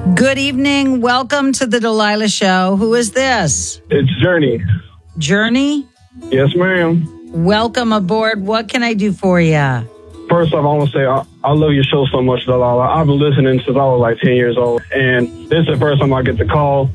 Good evening. Welcome to the Delilah Show. Who is this? It's Journey. Journey? Yes, ma'am. Welcome aboard. What can I do for you? First off, I want to say I love your show so much, Delilah. I've been listening since I was like 10 years old, and this is the first time I get the call.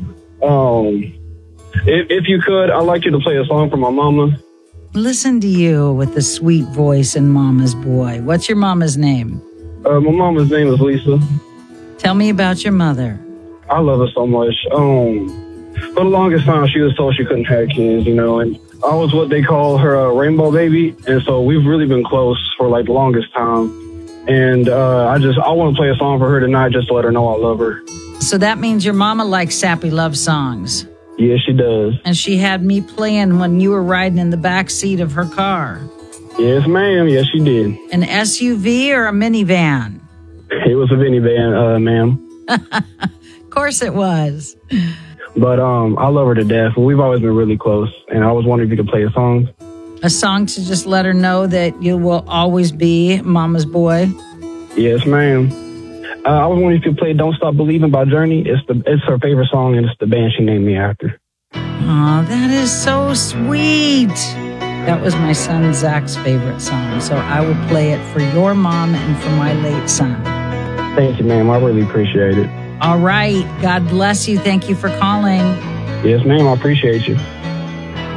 If you could, I'd like you to play a song for my mama. Listen to you with the sweet voice and mama's boy. What's your mama's name? My mama's name is Lisa. Tell me about your mother. I love her so much. For the longest time, she was told she couldn't have kids, and I was what they call her rainbow baby, and so we've really been close for like the longest time. And I want to play a song for her tonight just to let her know I love her. So that means your mama likes sappy love songs. Yeah, she does. And she had me playing when you were riding in the back seat of her car. Yes, ma'am. Yes, she did. An SUV or a minivan? It was a minivan, ma'am. Of course it was. But I love her to death. We've always been really close, and I was wondering if you could play a song. A song to just let her know that you will always be mama's boy? Yes, ma'am. I was wondering if you could play Don't Stop Believing by Journey. It's her favorite song, and it's the band she named me after. Oh, that is so sweet. That was my son Zach's favorite song, so I will play it for your mom and for my late son. Thank you, ma'am. I really appreciate it. All right. God bless you. Thank you for calling. Yes, ma'am. I appreciate you.